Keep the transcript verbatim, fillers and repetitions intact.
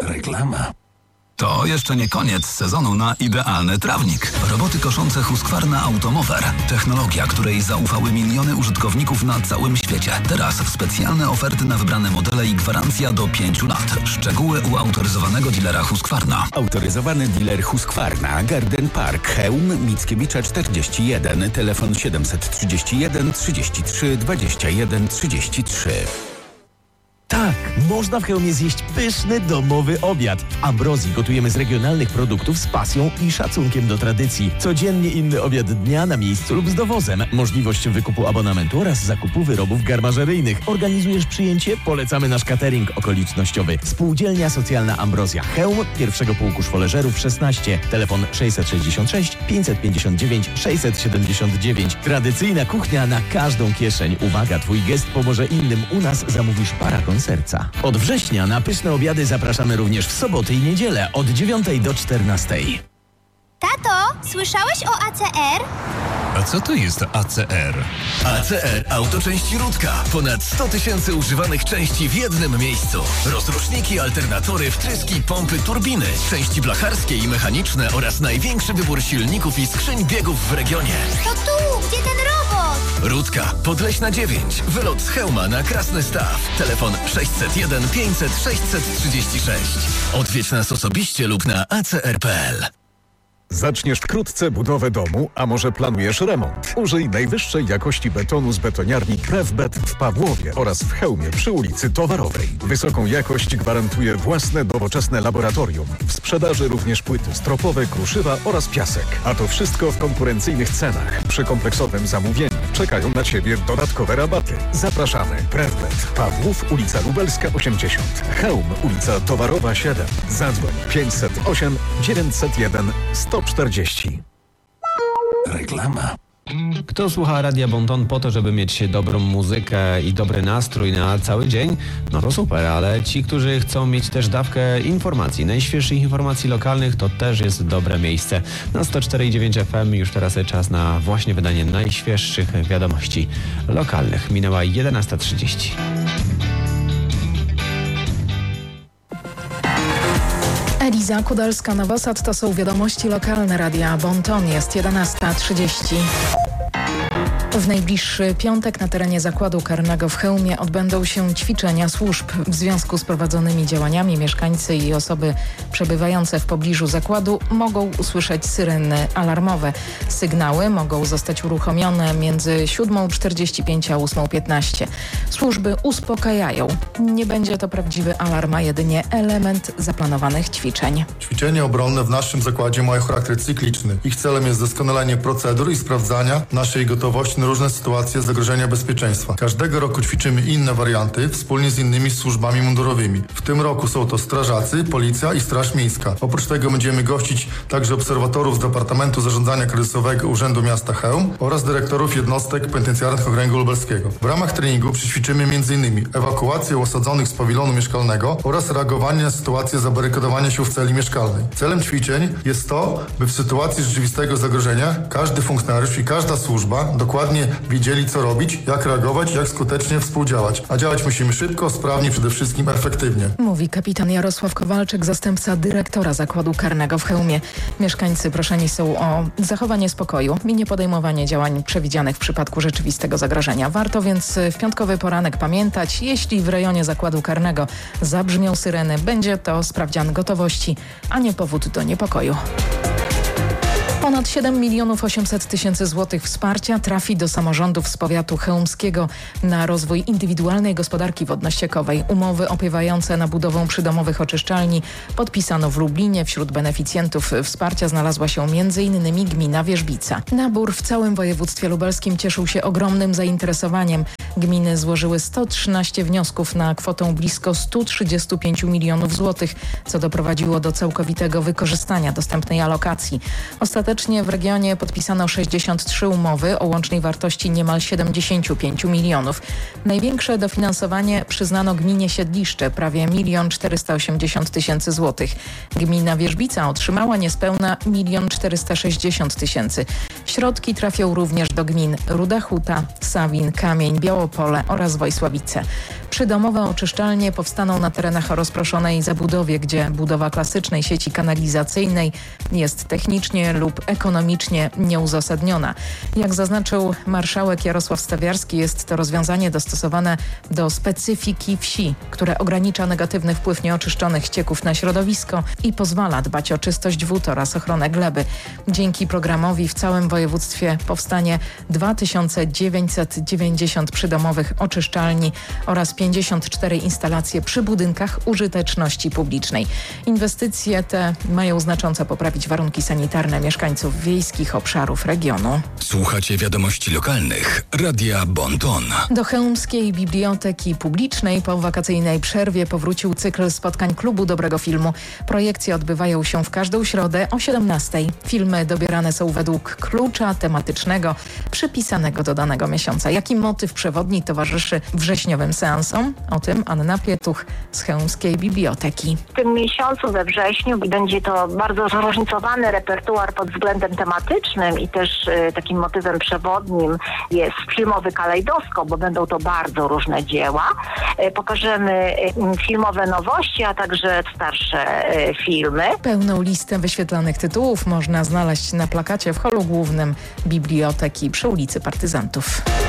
Reklama. To jeszcze nie koniec sezonu na idealny trawnik. Roboty koszące Husqvarna Automower. Technologia, której zaufały miliony użytkowników na całym świecie. Teraz specjalne oferty na wybrane modele i gwarancja do pięciu lat. Szczegóły u autoryzowanego dilera Husqvarna. Autoryzowany diler Husqvarna, Garden Park, Chełm, Mickiewicza czterdzieści jeden, telefon siedemset trzydzieści jeden trzydzieści trzy dwadzieścia jeden trzydzieści trzy. Tak, można w Chełmie zjeść pyszny, domowy obiad. W Ambrozji gotujemy z regionalnych produktów z pasją i szacunkiem do tradycji. Codziennie inny obiad dnia na miejscu lub z dowozem. Możliwość wykupu abonamentu oraz zakupu wyrobów garmażeryjnych. Organizujesz przyjęcie? Polecamy nasz catering okolicznościowy. Spółdzielnia Socjalna Ambrozja Chełm, pierwszego pułku szwoleżerów szesnaście. Telefon sześćset sześćdziesiąt sześć pięćset pięćdziesiąt dziewięć sześćset siedemdziesiąt dziewięć. Tradycyjna kuchnia na każdą kieszeń. Uwaga, twój gest pomoże innym. U nas zamówisz paragon serca. Od września na pyszne obiady zapraszamy również w soboty i niedzielę od dziewiątej do czternastej. Tato, słyszałeś o A C R? A co to jest A C R? A C R Autoczęści Rudka. Ponad sto tysięcy używanych części w jednym miejscu. Rozruszniki, alternatory, wtryski, pompy, turbiny, części blacharskie i mechaniczne oraz największy wybór silników i skrzyń biegów w regionie. To tu, gdzie ten robot? Rudka, Podleśna dziewięć. Wylot z Chełma na Krasny Staw. Telefon sześćset jeden pięćset sześćset trzydzieści sześć. Odwiedź nas osobiście lub na a c r kropka p l. Zaczniesz wkrótce budowę domu, a może planujesz remont? Użyj najwyższej jakości betonu z betoniarni Prefbet w Pawłowie oraz w Chełmie przy ulicy Towarowej. Wysoką jakość gwarantuje własne nowoczesne laboratorium. W sprzedaży również płyty stropowe, kruszywa oraz piasek. A to wszystko w konkurencyjnych cenach. Przy kompleksowym zamówieniu czekają na Ciebie dodatkowe rabaty. Zapraszamy. Prefbet. Pawłów, ulica Lubelska osiemdziesiąt. Chełm, ulica Towarowa siedem. Zadzwoń pięćset osiem dziewięćset jeden sto czterdzieści. Reklama. Kto słucha Radia Bonton po to, żeby mieć dobrą muzykę i dobry nastrój na cały dzień? No to super, ale ci, którzy chcą mieć też dawkę informacji, najświeższych informacji lokalnych, to też jest dobre miejsce. Na sto cztery i dziewięć F M już teraz czas na właśnie wydanie najświeższych wiadomości lokalnych. Minęła jedenasta trzydzieści. Eliza Kudalska-Nowosad, to są wiadomości lokalne Radia Bonton. Jest jedenasta trzydzieści. W najbliższy piątek na terenie Zakładu Karnego w Chełmie odbędą się ćwiczenia służb. W związku z prowadzonymi działaniami mieszkańcy i osoby przebywające w pobliżu zakładu mogą usłyszeć syreny alarmowe. Sygnały mogą zostać uruchomione między siódma czterdzieści pięć a ósma piętnaście. Służby uspokajają. Nie będzie to prawdziwy alarm, a jedynie element zaplanowanych ćwiczeń. Ćwiczenia obronne w naszym zakładzie mają charakter cykliczny. Ich celem jest doskonalenie procedur i sprawdzania naszej gotowości na różne sytuacje zagrożenia bezpieczeństwa. Każdego roku ćwiczymy inne warianty wspólnie z innymi służbami mundurowymi. W tym roku są to strażacy, policja i straż miejska. Oprócz tego będziemy gościć także obserwatorów z Departamentu Zarządzania Kryzysowego Urzędu Miasta Chełm oraz dyrektorów jednostek penitencjarnych Okręgu Lubelskiego. W ramach treningu przećwiczymy m.in. ewakuację osadzonych z pawilonu mieszkalnego oraz reagowanie na sytuację zabarykadowania się w celi mieszkalnej. Celem ćwiczeń jest to, by w sytuacji rzeczywistego zagrożenia każdy funkcjonariusz i każda służba dokładnie wiedzieli, co robić, jak reagować, jak skutecznie współdziałać. A działać musimy szybko, sprawnie, przede wszystkim efektywnie. Mówi kapitan Jarosław Kowalczyk, zastępca dyrektora Zakładu Karnego w Chełmie. Mieszkańcy proszeni są o zachowanie spokoju i nie podejmowanie działań przewidzianych w przypadku rzeczywistego zagrożenia. Warto więc w piątkowy poranek pamiętać, jeśli w rejonie Zakładu Karnego zabrzmią syreny, będzie to sprawdzian gotowości, a nie powód do niepokoju. Ponad siedem milionów osiemset tysięcy złotych wsparcia trafi do samorządów z powiatu chełmskiego na rozwój indywidualnej gospodarki wodno-ściekowej. Umowy opiewające na budowę przydomowych oczyszczalni podpisano w Lublinie. Wśród beneficjentów wsparcia znalazła się między innymi gmina Wierzbica. Nabór w całym województwie lubelskim cieszył się ogromnym zainteresowaniem. Gminy złożyły sto trzynaście wniosków na kwotę blisko sto trzydzieści pięć milionów złotych, co doprowadziło do całkowitego wykorzystania dostępnej alokacji. Ostatecznie w regionie podpisano sześćdziesiąt trzy umowy o łącznej wartości niemal siedemdziesiąt pięć milionów. Największe dofinansowanie przyznano gminie Siedliszcze, prawie milion czterysta osiemdziesiąt tysięcy złotych. Gmina Wierzbica otrzymała niespełna milion czterysta sześćdziesiąt tysięcy. Środki trafią również do gmin Ruda Huta, Sawin, Kamień, Białopole oraz Wojsławice. Przydomowe oczyszczalnie powstaną na terenach o rozproszonej zabudowie, gdzie budowa klasycznej sieci kanalizacyjnej jest technicznie lub ekonomicznie nieuzasadniona. Jak zaznaczył marszałek Jarosław Stawiarski, jest to rozwiązanie dostosowane do specyfiki wsi, które ogranicza negatywny wpływ nieoczyszczonych ścieków na środowisko i pozwala dbać o czystość wód oraz ochronę gleby. Dzięki programowi w całym województwie powstanie dwa tysiące dziewięćset dziewięćdziesiąt przydomowych oczyszczalni oraz pięćdziesiąt cztery instalacje przy budynkach użyteczności publicznej. Inwestycje te mają znacząco poprawić warunki sanitarne mieszkańców wiejskich obszarów regionu. Słuchacie wiadomości lokalnych Radia Bonton. Do Chełmskiej Biblioteki Publicznej po wakacyjnej przerwie powrócił cykl spotkań Klubu Dobrego Filmu. Projekcje odbywają się w każdą środę o siedemnastej. Filmy dobierane są według klucza tematycznego przypisanego do danego miesiąca. Jaki motyw przewodni towarzyszy wrześniowym seansom? O tym Anna Pietuch z Chełmskiej Biblioteki. W tym miesiącu we wrześniu będzie to bardzo zróżnicowany repertuar pod względem tematycznym i też y, takim motywem przewodnim jest filmowy kalejdoskop, bo będą to bardzo różne dzieła. Y, pokażemy y, filmowe nowości, a także starsze y, filmy. Pełną listę wyświetlanych tytułów można znaleźć na plakacie w holu głównym Biblioteki przy ulicy Partyzantów.